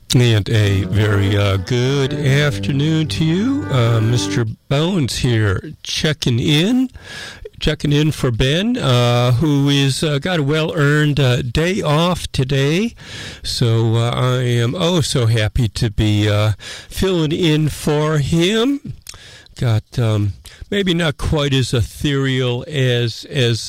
And a very good afternoon to you. Mr. Bones here, checking in for Ben, who is got a well-earned day off today. So I am so happy to be filling in for him. Got maybe not quite as ethereal as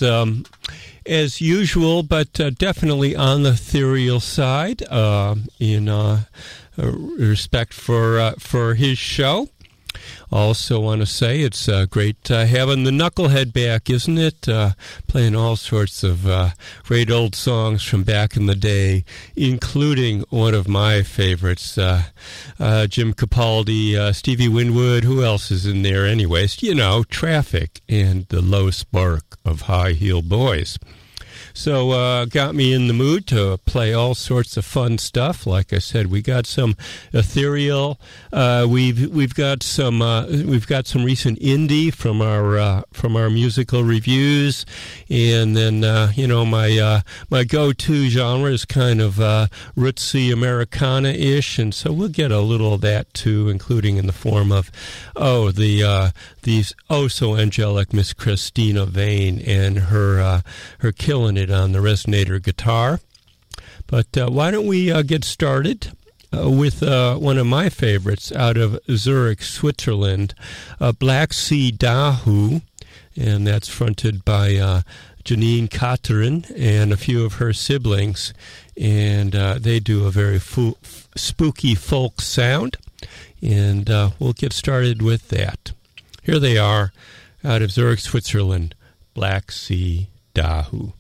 usual, but definitely on the ethereal side in respect for his show. Also want to say it's great having the Knucklehead back, isn't it? Playing all sorts of great old songs from back in the day, including one of my favorites, Jim Capaldi, Stevie Winwood. Who else is in there anyways? You know, Traffic and the Low Spark of High Heel Boys. So got me in the mood to play all sorts of fun stuff. Like I said, we got some ethereal. We've got some recent indie from our musical reviews, and then my go-to genre is kind of rootsy Americana-ish, and so we'll get a little of that too, including in the form of these so angelic Miss Christina Vane and her killing it on the resonator guitar. But why don't we get started with one of my favorites out of Zurich, Switzerland, Black Sea Dahu, and that's fronted by Janine Catherine and a few of her siblings, and they do a very spooky folk sound, and we'll get started with that. Here they are out of Zurich, Switzerland, Black Sea Dahu.